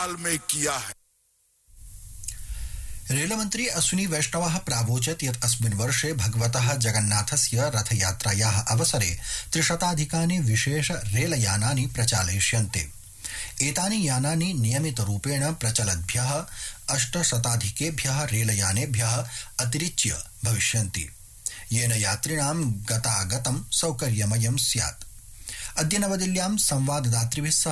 हाल में किया है। रेलमन्त्री अश्विनी वैष्णवः प्रावोचत् यत् अस्मिन् वर्षे भगवतः जगन्नाथस्य रथयात्रायाः अवसरे 300 विशेष रेलयानानि प्रचालयिष्यन्ते। एतानि यानानि नियमितरूपेण प्रचलद्भ्यः 800 रेलयानेभ्यः अतिरिच्य भविष्यन्ति, येन यात्रिणां गतागतं सौकर्यमयं स्यात्। अद्य नवदिल्ल्यां संवाददातृभिः सह